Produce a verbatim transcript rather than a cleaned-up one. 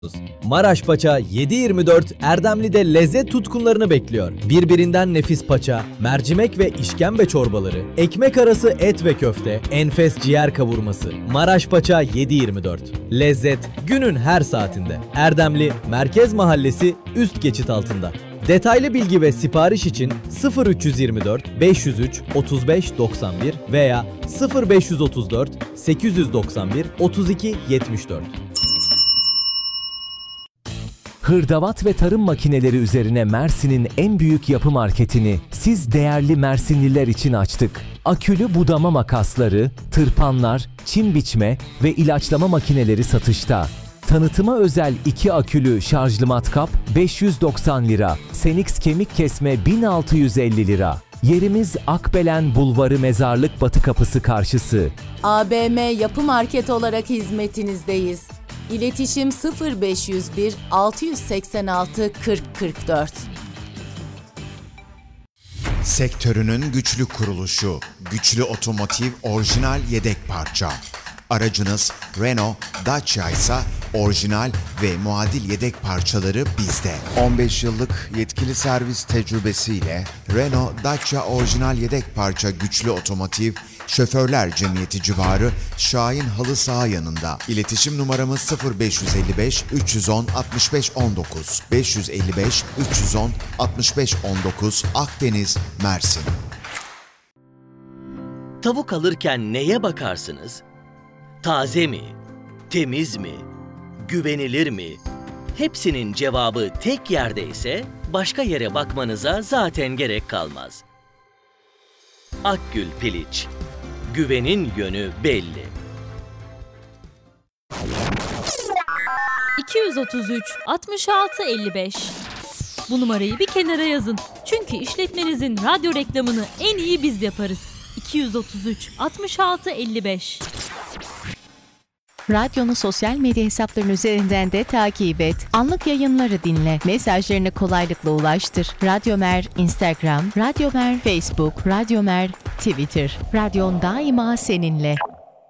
Maraş Paça yedi yirmi dört Erdemli'de lezzet tutkunlarını bekliyor. Birbirinden nefis paça, mercimek ve işkembe çorbaları, ekmek arası et ve köfte, enfes ciğer kavurması. Maraş Paça yedi yirmi dört. Lezzet günün her saatinde. Erdemli Merkez Mahallesi üst geçit altında. Detaylı bilgi ve sipariş için sıfır üç yüz yirmi dört beş yüz üç otuz beş doksan bir veya sıfır beş yüz otuz dört sekiz yüz doksan bir otuz iki yetmiş dört. Hırdavat ve tarım makineleri üzerine Mersin'in en büyük yapı marketini siz değerli Mersinliler için açtık. Akülü budama makasları, tırpanlar, çim biçme ve ilaçlama makineleri satışta. Tanıtıma özel iki akülü şarjlı matkap beş yüz doksan lira, Senix kemik kesme bin altı yüz elli lira. Yerimiz Akbelen Bulvarı Mezarlık Batı Kapısı karşısı. A B M Yapı Market olarak hizmetinizdeyiz. İletişim sıfır beş yüz bir altı yüz seksen altı kırk kırk dört. Sektörünün güçlü kuruluşu, Güçlü Otomotiv orijinal yedek parça. Aracınız Renault, Dacia ise orijinal ve muadil yedek parçaları bizde. on beş yıllık yetkili servis tecrübesiyle Renault, Dacia orijinal yedek parça Güçlü Otomotiv, Şoförler Cemiyeti civarı Şahin Halı Saha yanında. İletişim numaramız sıfır beş yüz elli beş üç yüz on altmış beş on dokuz beş yüz elli beş üç yüz on altmış beş on dokuz Akdeniz, Mersin. Tavuk alırken neye bakarsınız? Taze mi? Temiz mi? Güvenilir mi? Hepsinin cevabı tek yerde ise başka yere bakmanıza zaten gerek kalmaz. Akgül Piliç. Güvenin yönü belli. iki yüz otuz üç altmış altı elli beş. Bu numarayı bir kenara yazın. Çünkü işletmenizin radyo reklamını en iyi biz yaparız. iki yüz otuz üç altmış altı elli beş. Radyonu sosyal medya hesaplarının üzerinden de takip et. Anlık yayınları dinle. Mesajlarını kolaylıkla ulaştır. Radyomer Instagram, Radyomer Facebook, Radyomer Twitter. Radyon daima seninle.